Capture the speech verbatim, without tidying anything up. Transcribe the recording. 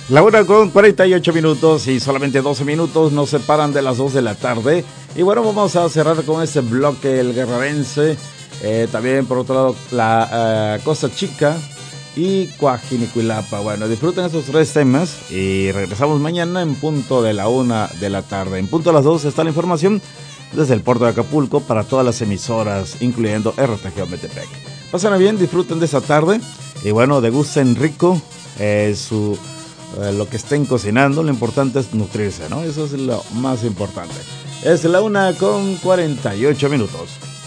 La una con cuarenta y ocho minutos y solamente doce minutos nos separan de las dos de la tarde. Y bueno, vamos a cerrar con este bloque el guerrerense. Eh, también por otro lado la uh, Costa Chica y Coajinicuilapa. Bueno, disfruten esos tres temas y regresamos mañana en punto de la una de la tarde. En punto de las dos está la información desde el puerto de Acapulco para todas las emisoras, incluyendo R T G Metepec. Pásenla bien, disfruten de esta tarde y bueno, degusten rico eh, su... lo que estén cocinando. Lo importante es nutrirse, ¿no? Eso es lo más importante. Es la una con cuarenta y ocho minutos.